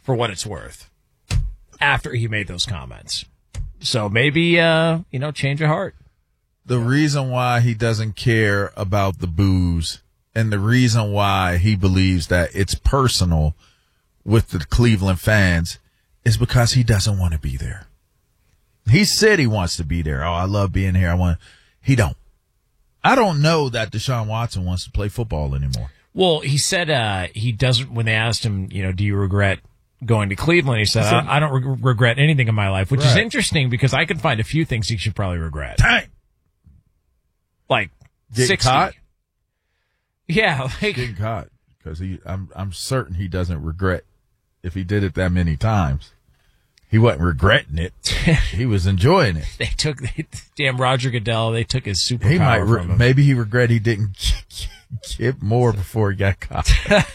for what it's worth, after he made those comments. So maybe, change of heart. The reason why he doesn't care about the boos and the reason why he believes that it's personal with the Cleveland fans is because he doesn't want to be there. He said he wants to be there. Oh, I love being here. He don't. I don't know that Deshaun Watson wants to play football anymore. Well, he said he doesn't, when they asked him, do you regret going to Cleveland? He said, I don't regret anything in my life, which is interesting because I can find a few things he should probably regret. Dang. Like getting 60. Caught? Yeah. Getting caught. Because I'm certain he doesn't regret if he did it that many times. He wasn't regretting it. He was enjoying it. Damn Roger Goodell, they took his superpower from him. Maybe he regret he didn't get more before he got caught.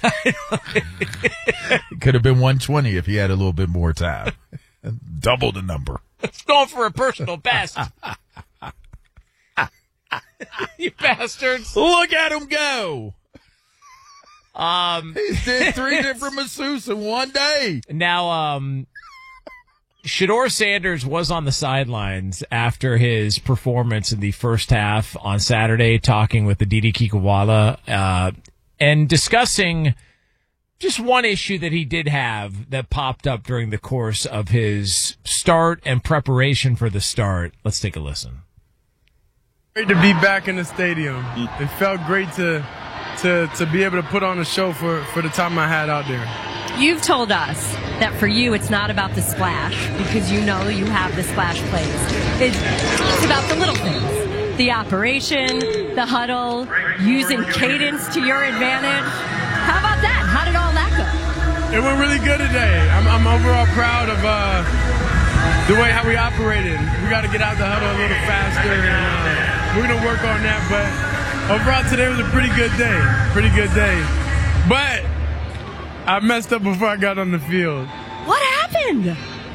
It could have been 120 if he had a little bit more time. Double the number. It's going for a personal best. You bastards. Look at him go. He did 3 different masseuses in one day. Now, Shedeur Sanders was on the sidelines after his performance in the first half on Saturday, talking with the Didi Kikawala, and discussing just one issue that he did have that popped up during the course of his start and preparation for the start. Let's take a listen. Great to be back in the stadium. It felt great to be able to put on a show for the time I had out there. You've told us that for you it's not about the splash because you know you have the splash plays. It's about the little things. The operation, the huddle, using cadence to your advantage. How about that? How did all that go? It went really good today. I'm overall proud of the way how we operated. We got to get out the huddle a little faster, and we're going to work on that. But overall, today was a pretty good day. But I messed up before I got on the field. What happened?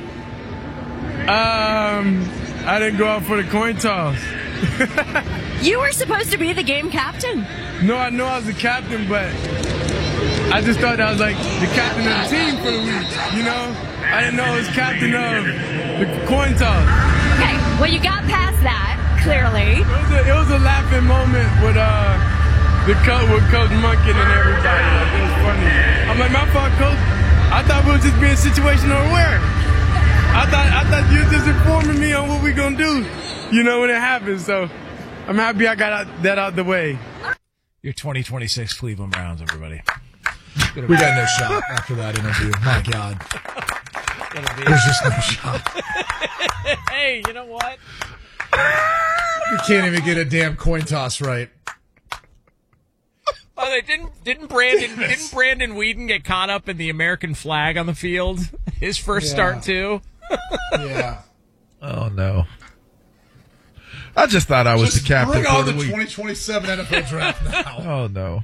I didn't go out for the coin toss. You were supposed to be the game captain. No, I know I was the captain, but I just thought I was like the captain of the team for the week, I didn't know I was captain of the coin toss. Okay, well, you got past that, clearly. It was a laughing moment with Coach Monken and everybody. It was funny. I'm like, my fault, Coach. I thought we were just being situational aware. I thought you were just informing me on what we gonna do, when it happens. So I'm happy I got that out the way. Your 2026 Cleveland Browns, everybody. We got no shot after that interview. My God. There's just no shot. Hey, you know what? You can't even get a damn coin toss right. Oh, they didn't Brandon Whedon get caught up in the American flag on the field? His first start too? Yeah. Oh no. I just thought I was the captain for the week. 2027 NFL draft now. Oh no.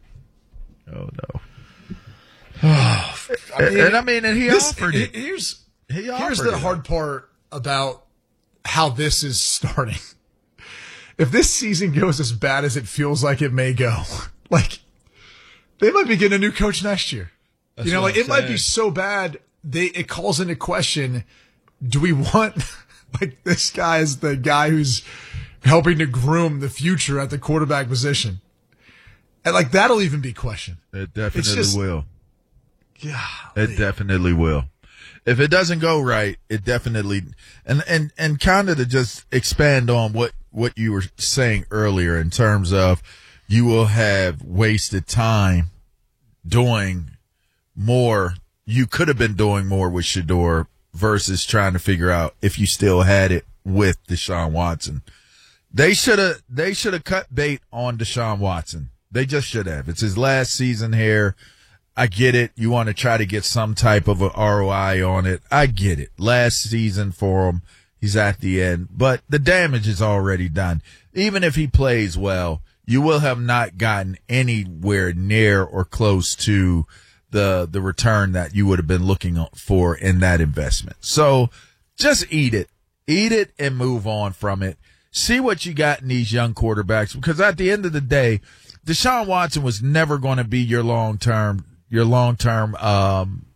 And he offered it. Here's the hard part about how this is starting. If this season goes as bad as it feels like it may go, they might be getting a new coach next year. It might be so bad it calls into question, do we want this guy as the guy who's helping to groom the future at the quarterback position? And that'll even be questioned. It definitely will. Yeah. It definitely will. If it doesn't go right, it definitely and kind of to just expand on what you were saying earlier in terms of you will have wasted time doing more. You could have been doing more with Shedeur versus trying to figure out if you still had it with Deshaun Watson. They should have cut bait on Deshaun Watson. They just should have. It's his last season here. I get it. You want to try to get some type of an ROI on it. I get it. Last season for him, he's at the end. But the damage is already done. Even if he plays well, you will have not gotten anywhere near or close to the return that you would have been looking for in that investment. So just eat it. Eat it and move on from it. See what you got in these young quarterbacks, because at the end of the day, Deshaun Watson was never going to be your long-term